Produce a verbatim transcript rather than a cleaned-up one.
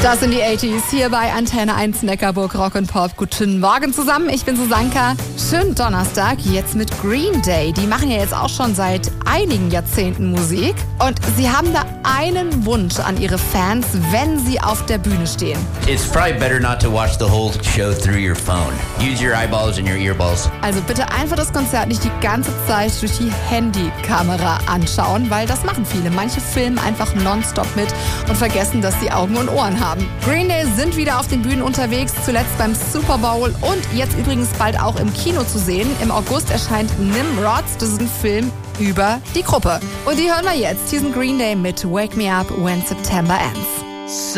Das sind die achtziger hier bei Antenne eins Neckarburg Rock und Pop. Guten Morgen zusammen, ich bin Susanka. Schönen Donnerstag, jetzt mit Green Day. Die machen ja jetzt auch schon seit einigen Jahrzehnten Musik. Und sie haben da einen Wunsch an ihre Fans, wenn sie auf der Bühne stehen. It's probably better not to watch the whole show through your phone. Use your eyeballs and your earballs. Also bitte einfach das Konzert nicht die ganze Zeit durch die Handykamera anschauen, weil das machen viele. Manche filmen einfach nonstop mit und vergessen, dass sie Augen und Ohren haben. Green Day sind wieder auf den Bühnen unterwegs, zuletzt beim Super Bowl und jetzt übrigens bald auch im Kino zu sehen. Im August erscheint Nimrods, das ist ein Film über die Gruppe. Und die hören wir jetzt. Hier sind Green Day mit Wake Me Up When September Ends.